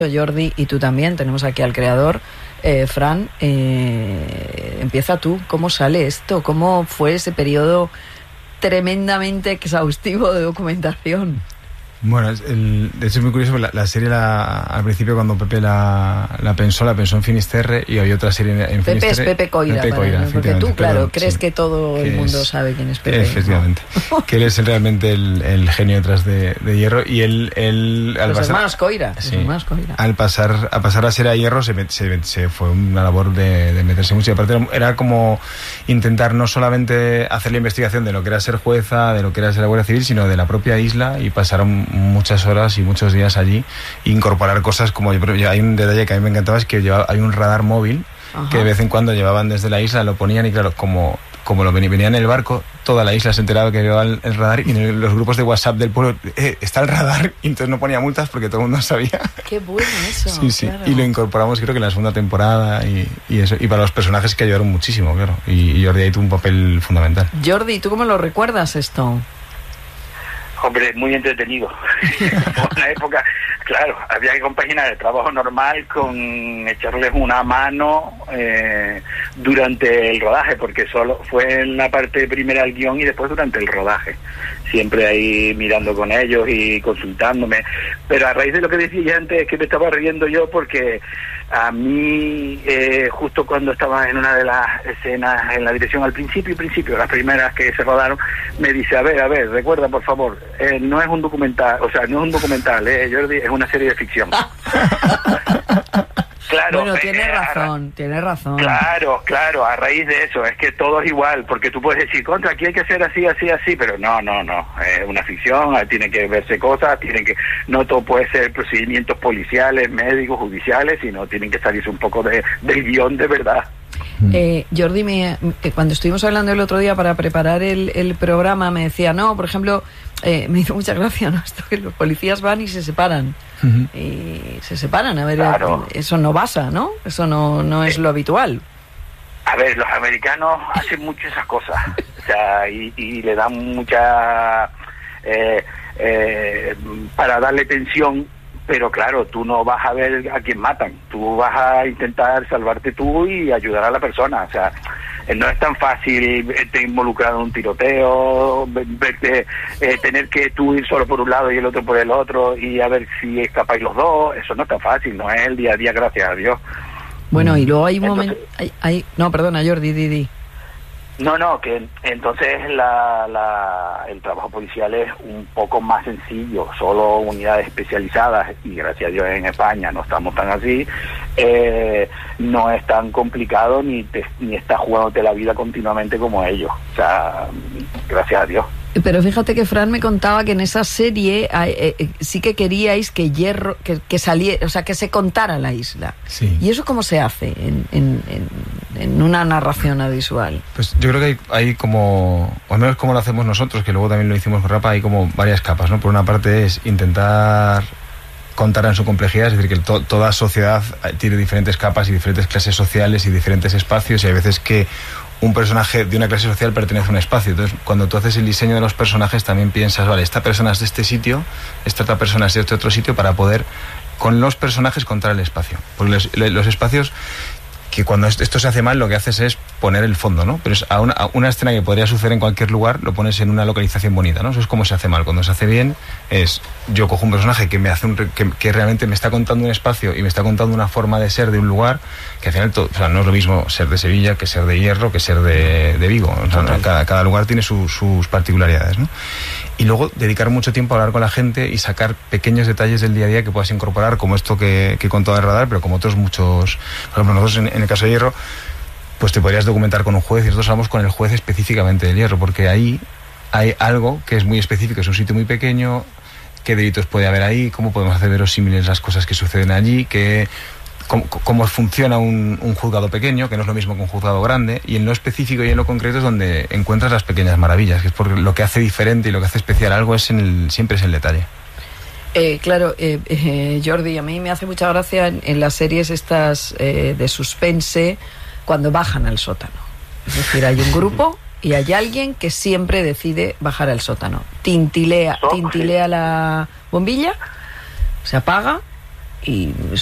Jordi, y tú también, tenemos aquí al creador, Fran, empieza tú, ¿cómo sale esto? ¿Cómo fue ese periodo tremendamente exhaustivo de documentación? Bueno, de hecho es muy curioso, la serie al principio cuando Pepe la pensó en Finisterre, y había otra serie en Finisterre. Pepe es Pepe Coira, porque tú, claro, crees que todo el mundo sabe quién es Pepe. Efectivamente, que él es realmente el genio detrás de Hierro, y él los hermanos Coira. Al pasar a ser a Hierro se fue una labor de meterse mucho, y aparte era como intentar no solamente hacer la investigación de lo que era ser jueza, de lo que era ser la Guardia Civil, sino de la propia isla, y pasaron muchas horas y muchos días allí, incorporar cosas como hay un detalle que a mí me encantaba, es que hay un radar móvil. Ajá. Que de vez en cuando llevaban desde la isla, lo ponían, y claro, como venía en el barco, toda la isla se enteraba que llevaba el radar, y en los grupos de WhatsApp del pueblo está el radar, y entonces no ponía multas porque todo el mundo sabía. Qué bueno eso. Sí, claro. Y lo incorporamos creo que en la segunda temporada, y eso, y para los personajes que ayudaron muchísimo, claro, y Jordi ahí tuvo un papel fundamental. Jordi, ¿tú cómo lo recuerdas esto? Hombre, muy entretenido. Una época, claro, había que compaginar el trabajo normal con echarles una mano durante el rodaje, porque solo fue en la parte primera del guión y después durante el rodaje. Siempre ahí mirando con ellos y consultándome. Pero a raíz de lo que decía antes, es que me estaba riendo yo, porque a mí, justo cuando estaba en una de las escenas en la dirección, al principio, las primeras que se rodaron, me dice, a ver, recuerda por favor, no es un documental, Jordi, es una serie de ficción. Claro, bueno, tiene razón. Claro, a raíz de eso, es que todo es igual, porque tú puedes decir, contra, aquí hay que hacer así, pero no, es una ficción, tiene que verse cosas, no todo puede ser procedimientos policiales, médicos, judiciales, sino tienen que salirse un poco del guión de verdad. Jordi, cuando estuvimos hablando el otro día para preparar el programa, me decía, no, por ejemplo, me hizo mucha gracia, ¿no? Esto que los policías van y se separan. Uh-huh. Y se separan, a ver, claro. Eso no pasa, ¿no? Eso no es lo habitual. A ver, los americanos hacen mucho esas cosas, o sea, y le dan mucha para darle tensión. Pero claro, tú no vas a ver a quién matan, tú vas a intentar salvarte tú y ayudar a la persona. O sea, no es tan fácil verte involucrado en un tiroteo, tener que tú ir solo por un lado y el otro por el otro, y a ver si escapáis los dos. Eso no es tan fácil, no es el día a día, gracias a Dios. Bueno, y luego hay un momento... No, perdona, Jordi, di. No, que entonces el trabajo policial es un poco más sencillo, solo unidades especializadas, y gracias a Dios en España no estamos tan así, no es tan complicado ni estás jugándote la vida continuamente como ellos, o sea, gracias a Dios. Pero fíjate que Fran me contaba que en esa serie sí que queríais que Hierro, que saliera, o sea, que se contara la isla. Sí. ¿Y eso cómo se hace en una narración audiovisual? Pues yo creo que hay como, o al menos como lo hacemos nosotros, que luego también lo hicimos con Rapa, hay como varias capas, ¿no? Por una parte es intentar contar en su complejidad, es decir, que toda sociedad tiene diferentes capas y diferentes clases sociales y diferentes espacios, y hay veces que un personaje de una clase social pertenece a un espacio. Entonces, cuando tú haces el diseño de los personajes, también piensas, vale, esta persona es de este sitio, esta otra persona es de este otro sitio, para poder, con los personajes, contar el espacio. Porque los espacios, que cuando esto se hace mal, lo que haces es poner el fondo, ¿no? Pero es a una escena que podría suceder en cualquier lugar, lo pones en una localización bonita, ¿no? Eso es como se hace mal. Cuando se hace bien, es yo cojo un personaje que me hace que realmente me está contando un espacio y me está contando una forma de ser de un lugar, que al final o sea, no es lo mismo ser de Sevilla que ser de Hierro que ser de Vigo. O sea, cada lugar tiene sus particularidades, ¿no? Y luego dedicar mucho tiempo a hablar con la gente y sacar pequeños detalles del día a día que puedas incorporar, como esto que he contado de radar, pero como otros muchos. Por ejemplo, nosotros en el caso de Hierro, pues te podrías documentar con un juez, y nosotros hablamos con el juez específicamente del Hierro, porque ahí hay algo que es muy específico, es un sitio muy pequeño, qué delitos puede haber ahí, cómo podemos hacer verosímiles las cosas que suceden allí, cómo funciona un juzgado pequeño, que no es lo mismo que un juzgado grande, y en lo específico y en lo concreto es donde encuentras las pequeñas maravillas, que es porque lo que hace diferente y lo que hace especial algo siempre es el detalle. Claro, Jordi, a mí me hace mucha gracia en las series estas de suspense, cuando bajan al sótano. Es decir, hay un grupo y hay alguien que siempre decide bajar al sótano. Tintilea la bombilla, se apaga y